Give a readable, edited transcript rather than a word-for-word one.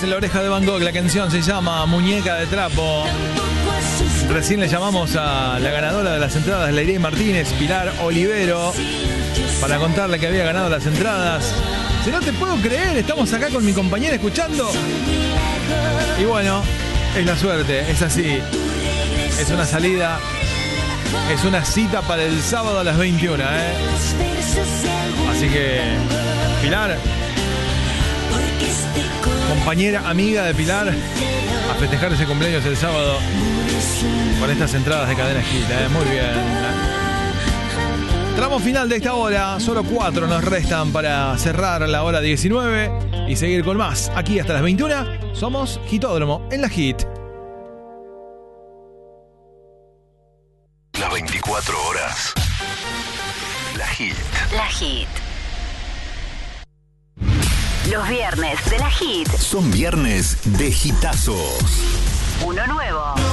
en la oreja de Van Gogh. La canción se llama Muñeca de Trapo. Recién le llamamos a la ganadora de las entradas, Leirey Martínez, Pilar Olivero, para contarle que había ganado las entradas. Si no te puedo creer, estamos acá con mi compañera escuchando. Y bueno, es la suerte, es así. Es una salida, es una cita para el sábado a las 21, ¿eh? Así que, Pilar, compañera, amiga de Pilar, a festejar ese cumpleaños el sábado con estas entradas de Cadena Hit, ¿eh? Muy bien. Tramo final de esta hora, solo 4 nos restan para cerrar la hora 19 y seguir con más. Aquí hasta las 21, somos Hitódromo en la Hit. Las 24 horas. La Hit. La Hit. Los viernes de la Hit. Son viernes de hitazos. Uno nuevo.